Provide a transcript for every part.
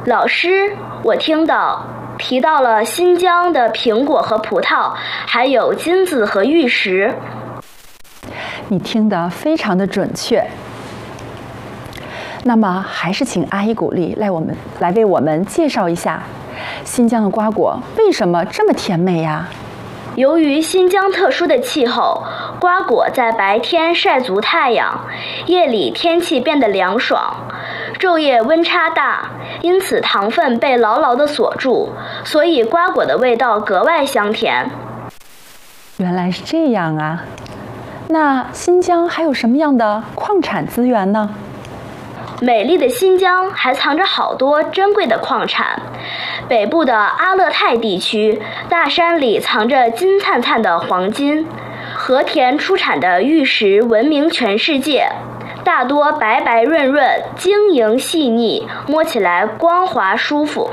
老师，我提到了新疆的苹果和葡萄，还有金子和玉石。 你听得非常的准确。那么，还是请阿姨鼓励来为我们介绍一下，新疆的瓜果为什么这么甜美呀？ 由于新疆特殊的气候，瓜果在白天晒足太阳，夜里天气变得凉爽，昼夜温差大，因此糖分被牢牢地锁住，所以瓜果的味道格外香甜。 原来是这样啊！那新疆还有什么样的矿产资源呢？ 美丽的新疆还藏着好多珍贵的矿产。北部的阿勒泰地区，大山里藏着金灿灿的黄金，和田出产的玉石闻名全世界，大多白白润润、晶莹细腻，摸起来光滑舒服。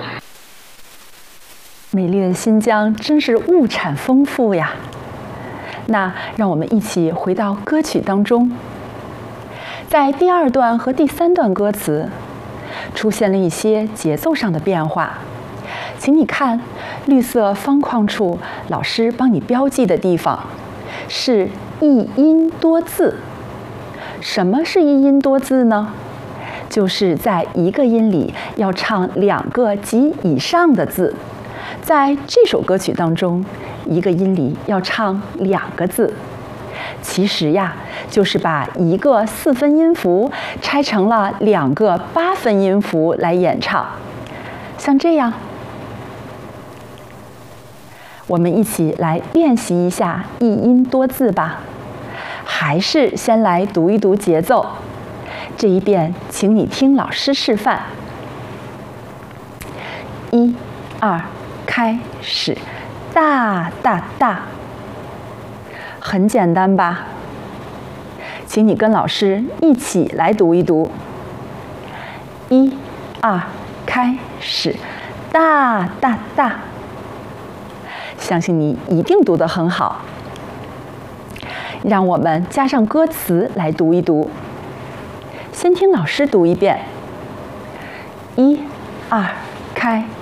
美丽的新疆真是物产丰富呀！那让我们一起回到歌曲当中，在第2段和第3段歌词出现了一些节奏上的变化，请你看绿色方框处老师帮你标记的地方是一音多字。什么是一音多字呢？就是在一个音里要唱2个及以上的字。在这首歌曲当中，一个音里要唱2个字。其实呀，就是把一个4分音符拆成了2个8分音符来演唱，像这样。我们一起来练习一下一音多字吧。还是先来读一读节奏。这一遍，请你听老师示范。1、2，开始，大大大。很简单吧？请你跟老师一起来读一读。1、2，开始，大大大。相信你一定读得很好。让我们加上歌词来读一读。先听老师读一遍。1、2，开始。